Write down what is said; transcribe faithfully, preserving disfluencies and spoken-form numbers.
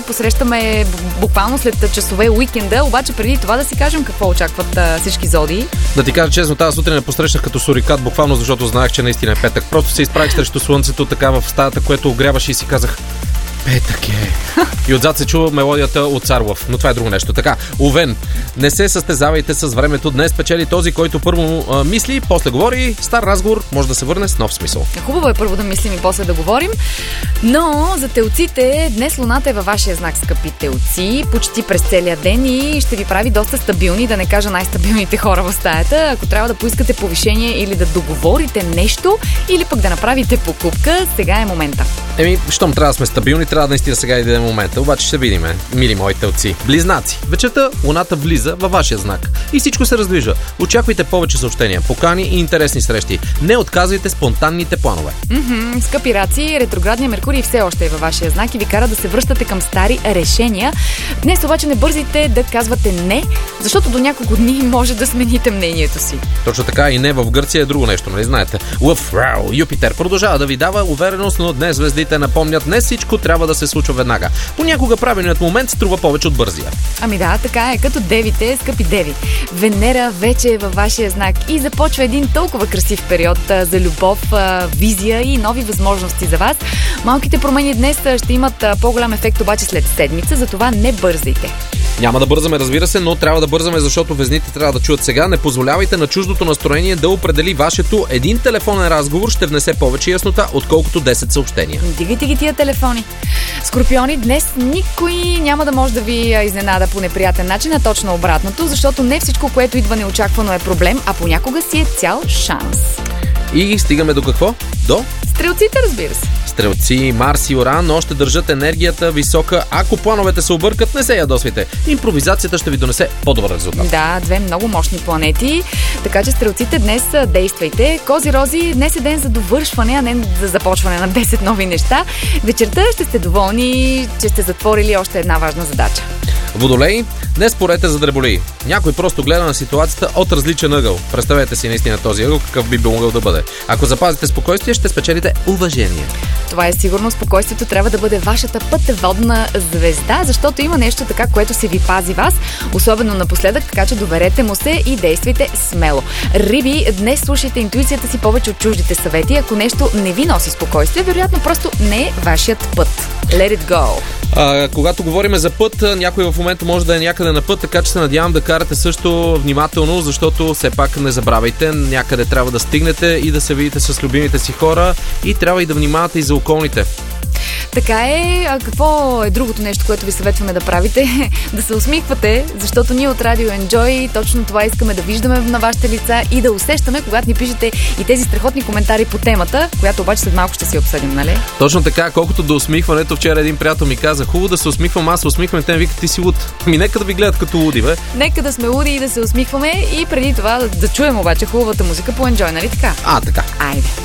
се посрещаме буквално след часове уикенда, обаче преди това да си кажем какво очакват а, всички зодии. Да ти кажа честно, тази сутрин не посрещнах като сурикат, буквално защото знаех, че наистина е петък. Просто се изправих срещу слънцето така в стаята, което огряваше и си казах: петък е. И отзад се чува мелодията от Царлов. Но това е друго нещо. Така, Овен, не се състезавайте с времето. Днес печели този, който първо а, мисли, после говори. Стар разговор може да се върне с нов смисъл. Хубаво е първо да мислим и после да говорим. Но за телците, днес луната е във вашия знак, скъпи телци, почти през целия ден и ще ви прави доста стабилни, да не кажа най-стабилните хора в стаята. Ако трябва да поискате повишение или да договорите нещо, или пък да направите покупка, сега е момента. Еми, щом трябва да сме стабилни, трябва наистина сега и да е момента. Обаче ще видим, мили мои телци. Близнаци. Вечерта луната влиза във вашия знак и всичко се раздвижа. Очаквайте повече съобщения, покани и интересни срещи. Не отказвайте спонтанните планове. Mm-hmm. Скъпи раци, ретроградния Меркурий все още е във вашия знак и ви кара да се връщате към стари решения. Днес обаче не бързайте да казвате не, защото до няколко дни може да смените мнението си. Точно така, и не в Гърция е друго нещо, нали знаете? Лъв, рау, Юпитер продължава да ви дава увереност, но днес звездите напомнят, не всичко трябва да се случва веднага. Понякога правилният момент струва повече от бързия. Ами да, така е, като девите, скъпи деви. Венера вече е във вашия знак и започва един толкова красив период за любов, визия и нови възможности за вас. Малките промени днес ще имат по-голям ефект обаче след седмица, затова не бързайте. Няма да бързаме, разбира се, но трябва да бързаме, защото везните трябва да чуят сега. Не позволявайте на чуждото настроение да определи вашето. Един телефонен разговор ще внесе повече яснота, отколкото десет съобщения. Дигайте ги тия телефони. Скорпиони, днес никой няма да може да ви изненада по неприятен начин, а точно обратното, защото не всичко, което идва неочаквано е проблем, а понякога си е цял шанс. И стигаме до какво? До? Стрелците, разбира се. Стрелци, Марс и Оран още държат енергията висока. Ако плановете се объркат, не се ядосвайте. Импровизацията ще ви донесе по-добър резултат. Да, две много мощни планети. Така че стрелците днес действайте. Кози-рози, днес е ден за довършване, а не за започване на десет нови неща. Вечерта ще сте доволни, че сте затворили още една важна задача. Водолей, не спорете за дреболии. Някой просто гледа на ситуацията от различен ъгъл. Представете си наистина този ъгъл, какъв би бил могъл да бъде. Ако запазите спокойствие, ще спечелите уважение. Това е сигурно. Спокойствието трябва да бъде вашата пътеводна звезда, защото има нещо така, което се ви пази вас, особено напоследък, така че доверете му се и действайте смело. Риби, днес слушайте интуицията си повече от чуждите съвети. Ако нещо не ви носи спокойствие, вероятно просто не е вашият път. Let it go! А, когато говорим за път, някой в момента може да е някъде на път, така че се надявам да карате също внимателно, защото все пак не забравяйте, някъде трябва да стигнете и да се видите с любимите си хора и трябва и да внимавате и за околните. Така е. А какво е другото нещо, което ви съветваме да правите? Да се усмихвате, защото ние от Радио Enjoy точно това искаме да виждаме на вашите лица и да усещаме, когато ни пишете и тези страхотни коментари по темата, която обаче след малко ще си обсъдим, нали? Точно така, колкото до усмихването, вчера един приятел ми каза: хубаво да се усмихвам, аз се усмихвам, те ми викат: ти си луд. Ми нека да ви гледат като луди, бе. Нека да сме луди и да се усмихваме и преди това да, да чуем обаче хубавата музика по Enjoy, нали така? А, така. Айде.